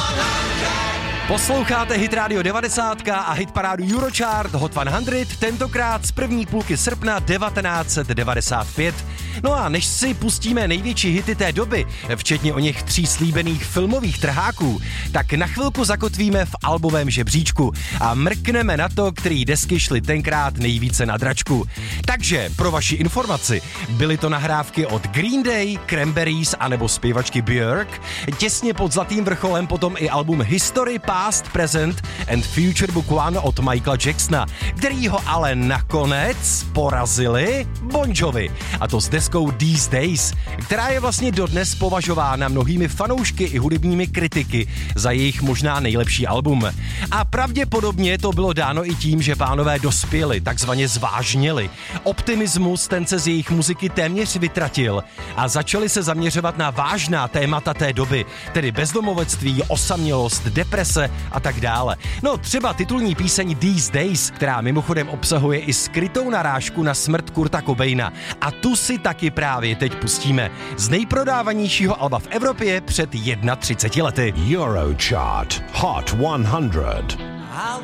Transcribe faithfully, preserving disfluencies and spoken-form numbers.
Posloucháte Hit Radio devadesát a hitparádu Eurochart Hot sto, tentokrát z první půlky srpna devatenáct set devadesát pět. No a než si pustíme největší hity té doby, včetně o něch tří slíbených filmových trháků, tak na chvilku zakotvíme v albovém žebříčku a mrkneme na to, který desky šly tenkrát nejvíce na dračku. Takže pro vaši informaci, byly to nahrávky od Green Day, Cranberries anebo zpěvačky Björk, těsně pod zlatým vrcholem potom i album History, Past, Present and Future Book One od Michaela Jacksona, kterýho ale nakonec porazili Bon Jovi. A to s deskou These Days, která je vlastně dodnes považována mnohými fanoušky i hudebními kritiky za jejich možná nejlepší album. A pravděpodobně to bylo dáno i tím, že pánové dospěli, takzvaně zvážněli. Optimismus ten se z jejich muziky téměř vytratil a začali se zaměřovat na vážná témata té doby, tedy bezdomovectví, osamělost, deprese a tak dále. No třeba titulní píseň These Days, která mimochodem obsahuje i skrytou narážku na smrt Kurta Cobaina. A tu si taky právě teď pustíme z nejprodávanějšího alba v Evropě před třiceti jednou lety. Eurochart Hot sto.